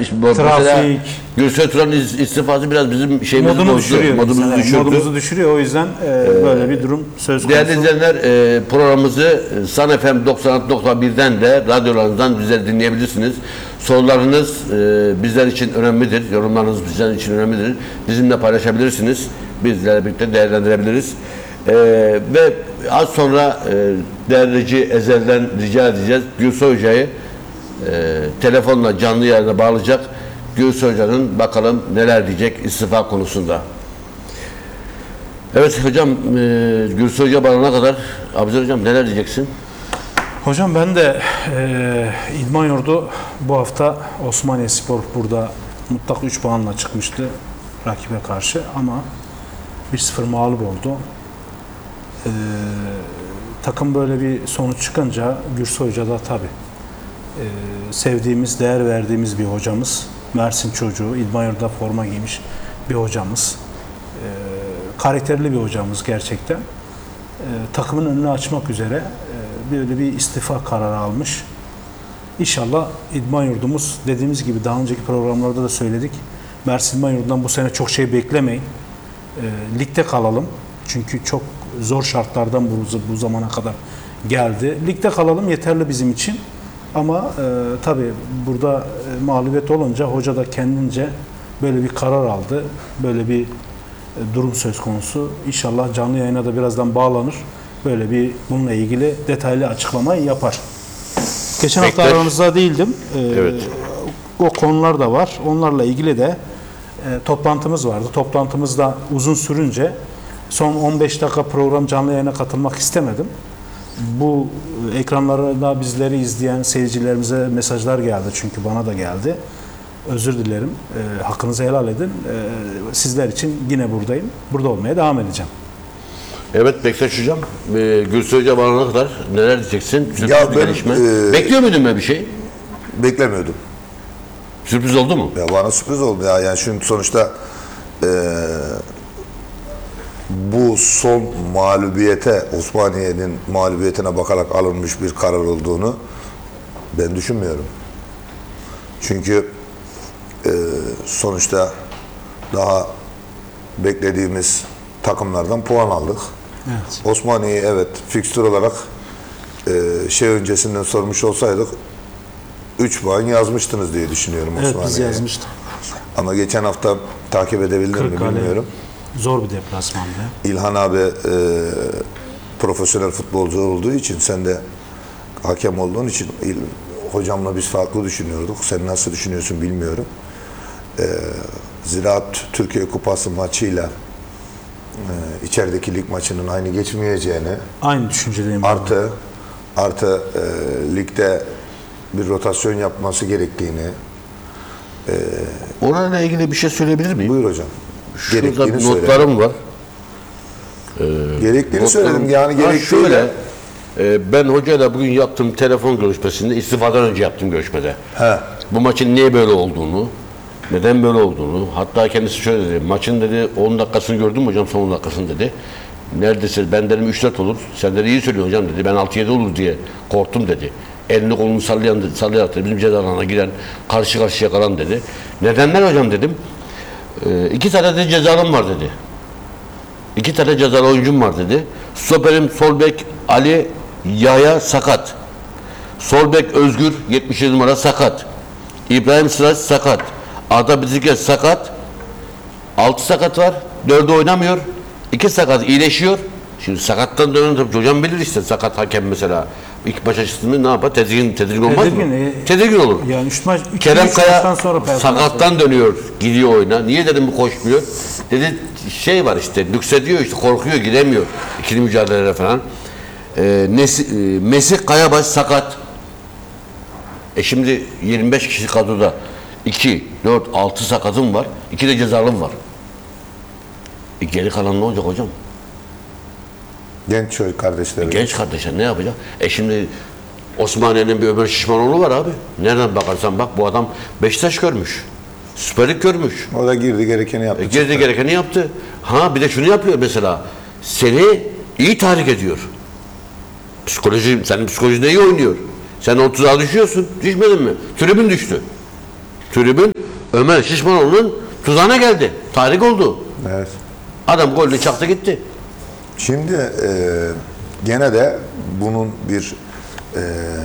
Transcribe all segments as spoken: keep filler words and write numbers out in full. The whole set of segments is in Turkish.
işte bu, mesela trafik, Gürsoy Turan'ın istifası biraz bizim şeyimizi modunu bozdu. düşürüyor. Modumuzu mesela, düşürdü. modumuzu düşürüyor. O yüzden e, böyle bir durum söz konusu. Değerli izleyenler, e, programımızı Sun F M doksan altı nokta bir'den de radyolarınızdan bizleri dinleyebilirsiniz. Sorularınız e, bizler için önemlidir. Yorumlarınız bizler için önemlidir. Bizimle paylaşabilirsiniz. Bizlerle birlikte değerlendirebiliriz. E, ve az sonra e, değerlici Ezel'den rica edeceğiz. Gürsoy Hoca'yı e, telefonla canlı yayına bağlayacak. Gürsoy Hoca'nın bakalım neler diyecek istifa konusunda. Evet hocam, e, Gürsoy Hoca bağlanana kadar Abuzer Hocam neler diyeceksin? Hocam ben de e, İdman Yurdu bu hafta Osmaniyespor burada mutlak üç puanla çıkmıştı rakibe karşı ama bir sıfır mağlup oldu. E, takım böyle bir sonuç çıkınca Gürsoy Hoca da tabii e, sevdiğimiz, değer verdiğimiz bir hocamız. Mersin çocuğu, İdman Yurdu'da forma giymiş bir hocamız. E, karakterli bir hocamız gerçekten. E, takımın önünü açmak üzere e, böyle bir istifa kararı almış. İnşallah İdman Yurdumuz, dediğimiz gibi daha önceki programlarda da söyledik. Mersin İdman Yurdu'ndan bu sene çok şey beklemeyin. E, ligde kalalım. Çünkü çok zor şartlardan bu, bu zamana kadar geldi. Ligde kalalım yeterli bizim için. Ama e, tabii burada e, mağlubiyet olunca hoca da kendince böyle bir karar aldı. Böyle bir e, durum söz konusu. İnşallah canlı yayına da birazdan bağlanır. Böyle bir bununla ilgili detaylı açıklamayı yapar. Geçen hafta Bekler. aranızda değildim. E, Evet. O konular da var. Onlarla ilgili de e, toplantımız vardı. Toplantımız da uzun sürünce son on beş dakika program canlı yayına katılmak istemedim. Bu ekranlarda bizleri izleyen seyircilerimize mesajlar geldi çünkü bana da geldi. Özür dilerim. E, hakkınızı helal edin. E, sizler için yine buradayım. Burada olmaya devam edeceğim. Evet Bektaş Hocam, e, Gürsoy Hoca bağlanana kadar neler diyeceksin? Sürpriz Ya bir ben, gelişme. e, Bekliyor muydun böyle bir şey? Beklemiyordum. Sürpriz oldu mu? Ya bana sürpriz oldu ya. Yani şimdi sonuçta e, bu son mağlubiyete, Osmaniye'nin mağlubiyetine bakarak alınmış bir karar olduğunu ben düşünmüyorum. Çünkü e, sonuçta daha beklediğimiz takımlardan puan aldık. Evet. Osmaniye'yi evet fikstür olarak e, şey öncesinden sormuş olsaydık üç puan yazmıştınız diye düşünüyorum Evet Osmaniye'ye. biz yazmıştık. Ama geçen hafta takip edebildim mi Kırıkkale bilmiyorum. zor bir deplasmandı. İlhan abi e, profesyonel futbolcu olduğu için, sen de hakem olduğun için il, hocamla biz farklı düşünüyorduk. Sen nasıl düşünüyorsun bilmiyorum. E, Ziraat Türkiye Kupası maçıyla e, içerideki lig maçının aynı geçmeyeceğini, Aynı düşüncedeyim. artı artı e, ligde bir rotasyon yapması gerektiğini. Onunla ilgili bir şey söyleyebilir miyim? Buyur hocam. Şurada Gerektiğini söyledim. notlarım var. Gerektiğini Notlarım- söyledim. Yani Ha, gerektiğiyle. şöyle, e, ben hocayla bugün yaptığım telefon görüşmesinde, istifadan önce yaptığım görüşmede. He. Bu maçın niye böyle olduğunu, neden böyle olduğunu, hatta kendisi şöyle dedi, maçın dedi on dakikasını gördün mü hocam, son on dakikasını dedi. Neredeyse ben dedim üç dört olur, sen dedi iyi söylüyorsun hocam dedi, ben altı yedi olur diye korktum dedi. Elini kolunu sallayan, sallayarak dedi, bizim ceza alanına giren, karşı karşıya kalan dedi. Nedenler hocam dedim, e, iki tane de cezalım var dedi. İki tane cezalı oyuncum var dedi. Stoperim sol bek Ali Yaya sakat. Sol bek Özgür yetmiş yedi numara sakat. İbrahim Sıraç sakat. Arda Biziket sakat. altı sakat var. dördü oynamıyor. iki sakat iyileşiyor. Şimdi sakattan dönen tabii hocam bilir işte, sakat hakem mesela. İlk maça çıktığında ne yapar? Tedirgin, tedirgin olmaz Tedirgin, mı? e, Tedirgin olur. Yani üç maç, üç, Kerem üç Kaya maçtan sonra performans sakattan dönüyor, gidiyor oyuna. Niye dedim bu koşmuyor? Dedi şey var işte, nüksediyor işte, korkuyor, gidemiyor. İkili mücadelelere falan. Ee, Nesi, e, Mesih Kayabaş sakat. E şimdi yirmi beş kişi kadroda iki, dört, altı sakatım var. iki de cezalım var. E geri kalan ne olacak hocam? Genç çocuk kardeşleri. Genç kardeşler ne yapacak? E şimdi Osmaniye'nin bir Ömer Şişmanoğlu var abi. Nereden bakarsan bak, bu adam Beşiktaş görmüş. Süper Lig görmüş. O da girdi, gerekeni yaptı. E, girdi gerekeni yaptı. Ha bir de şunu yapıyor mesela. Seni iyi tahrik ediyor. Psikoloji, senin psikolojinde iyi oynuyor. Sen o tuzağa düşüyorsun. Düşmedin mi? Tribün düştü. tribün Ömer Şişmanoğlu'nun tuzağına geldi. Tahrik oldu. Evet. Adam golünü çaktı gitti. Şimdi e, gene de bunun bir e,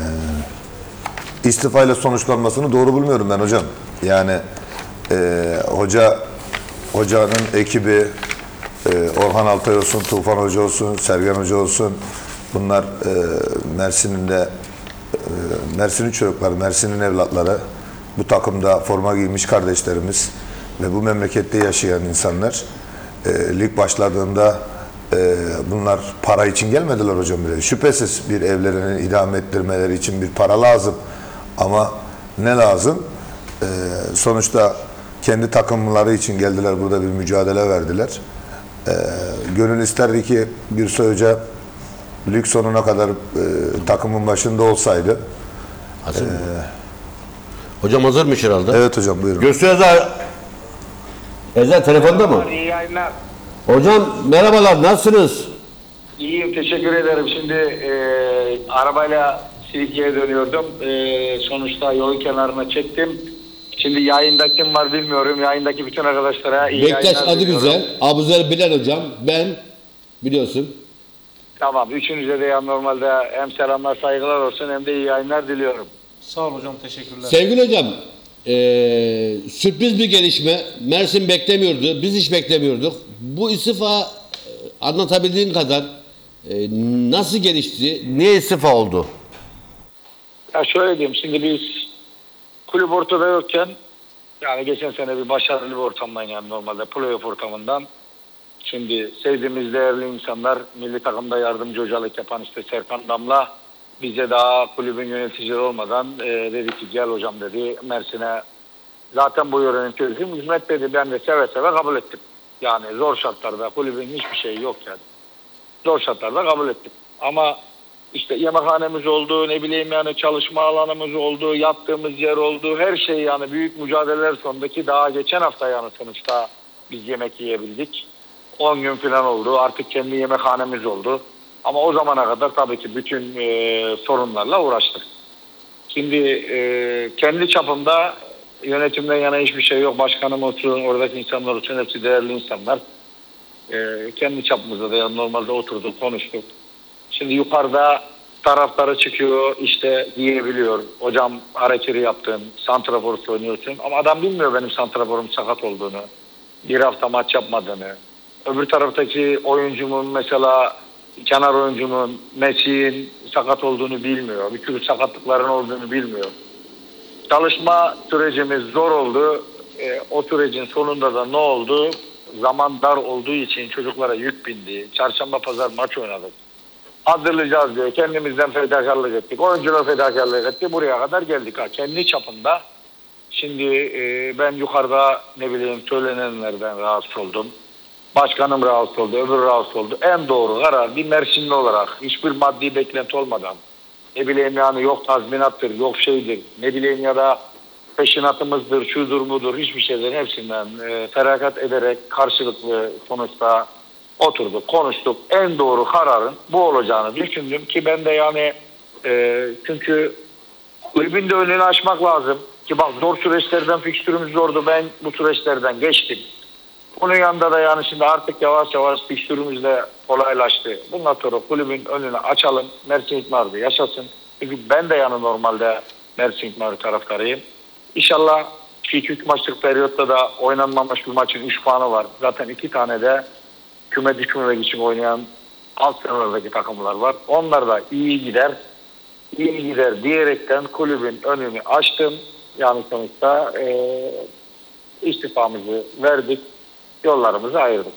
istifayla sonuçlanmasını doğru bulmuyorum ben hocam. Yani e, hoca hocanın ekibi e, Orhan Altay olsun, Tufan Hoca olsun, Sergen Hoca olsun, bunlar e, Mersin'in de e, Mersin'in çocukları, Mersin'in evlatları, bu takımda forma giymiş kardeşlerimiz ve bu memlekette yaşayan insanlar. E, lig başladığında e, bunlar para için gelmediler hocam bile. Şüphesiz bir evlerini idame ettirmeleri için bir para lazım. Ama ne lazım? E, sonuçta kendi takımları için geldiler, burada bir mücadele verdiler. E, gönül isterdi ki bir Hoca lig sonuna kadar e, takımın başında olsaydı. Hazır mı? Hocam hazırmış herhalde. Evet hocam, buyurun. Göster Ezer. Ezer telefonda mı? İyi yayınlar. Hocam merhabalar, nasılsınız? İyiyim, teşekkür ederim. Şimdi e, arabayla Silifke'ye dönüyordum. E, sonuçta yolun kenarına çektim. Şimdi yayında kim var bilmiyorum. Yayındaki bütün arkadaşlara iyi Bektaş yayınlar adı diliyorum. güzel. Abuzer Bilal hocam. Ben biliyorsun. Tamam. Üçünüze de ya normalde hem selamlar, saygılar olsun hem de iyi yayınlar diliyorum. Sağ ol hocam, teşekkürler. Sevgili hocam, eee, sürpriz bir gelişme. Mersin beklemiyordu. Biz hiç beklemiyorduk. Bu istifa, e, anlatabildiğin kadar e, nasıl gelişti? Niye istifa oldu? Ya şöyle diyeyim. Şimdi biz kulüp ortada yokken, yani geçen sene bir başarılı bir ortamdan, yani normalde playoff ortamından, şimdi sevdiğimiz değerli insanlar, milli takımda yardımcı hocalık yapan işte Serkan Damla bize daha kulübün yöneticileri olmadan e, dedi ki gel hocam dedi Mersin'e, zaten bu yönetim hizmet dedi, ben de seve seve kabul ettim. Yani zor şartlarda, kulübün hiçbir şeyi yok yani. Zor şartlarda kabul ettim. Ama işte yemekhanemiz oldu, ne bileyim yani çalışma alanımız oldu, yattığımız yer oldu, her şey, yani büyük mücadeleler sonundaki daha geçen hafta yani sonuçta biz yemek yiyebildik. on gün falan oldu, artık kendi yemekhanemiz oldu. Ama o zamana kadar tabii ki bütün e, sorunlarla uğraştık. Şimdi e, kendi çapımda yönetimden yana hiçbir şey yok. Başkanım olsun, oradaki insanlar olsun, hepsi değerli insanlar. E, kendi çapımızda da yani normalde oturduk, konuştuk. Şimdi yukarıda taraftarı çıkıyor, işte diyebiliyor. Hocam hareketi yaptın, santrafor oynuyorsun. Ama adam bilmiyor benim santraforum sakat olduğunu. Bir hafta maç yapmadığını. Öbür taraftaki oyuncumun mesela kenar oyuncumun Messi'nin sakat olduğunu bilmiyor. Bir sürü sakatlıkların olduğunu bilmiyor. Çalışma sürecimiz zor oldu. E, o sürecin sonunda da ne oldu? Zaman dar olduğu için çocuklara yük bindi. Çarşamba pazar maç oynadık. Hazırlayacağız diye kendimizden fedakarlık ettik. Oyuncular fedakarlık etti. Buraya kadar geldik. Ha, kendi çapında. Şimdi e, ben yukarıda ne bileyim söylenenlerden rahatsız oldum. Başkanım rahatsız oldu, öbür rahatsız oldu. En doğru karar bir Mersinli olarak hiçbir maddi beklenti olmadan, ne bileyim yani yok tazminattır, yok şeydir, ne bileyim ya da peşinatımızdır, şudur mudur, hiçbir şeyden hepsinden e, feragat ederek karşılıklı sonuçta oturduk, konuştuk. En doğru kararın bu olacağını düşündüm ki ben de yani e, çünkü kulübün de önünü açmak lazım. Ki bak zor süreçlerden fikstürümüz zordu, ben bu süreçlerden geçtim. Bunun yanında da yani şimdi artık yavaş yavaş fikstürümüz de kolaylaştı. Bundan sonra kulübün önünü açalım. Mersin İtmar'da yaşasın. Çünkü ben de yani normalde Mersin İtmar taraftarıyım. İnşallah iki üç maçlık periyotta da oynanmamış bir maçın üç puanı var. Zaten iki tane de küme düşmemek için oynayan alt sıralardaki takımlar var. Onlar da iyi gider. İyi gider diyerekten kulübün önünü açtım. Yani sonuçta e, istifamızı verdik. Yollarımızı ayırdık.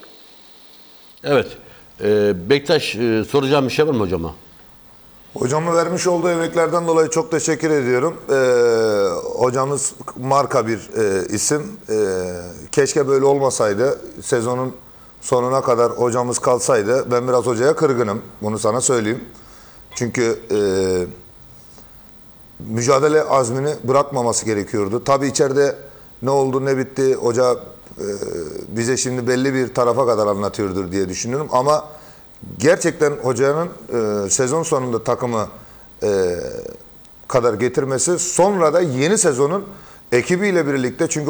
Evet. Ee, Bektaş, e, soracağım bir şey var mı hocama? Hocamın vermiş olduğu emeklerden dolayı çok teşekkür ediyorum. Ee, hocamız marka bir e, isim. Ee, keşke böyle olmasaydı. Sezonun sonuna kadar hocamız kalsaydı. Ben biraz hocaya kırgınım. Bunu sana söyleyeyim. Çünkü e, mücadele azmini bırakmaması gerekiyordu. Tabii içeride ne oldu ne bitti hoca e, bize şimdi belli bir tarafa kadar anlatıyordur diye düşünüyorum. Ama gerçekten hocanın e, sezon sonunda takımı e, kadar getirmesi, sonra da yeni sezonun Ekibiyle birlikte, çünkü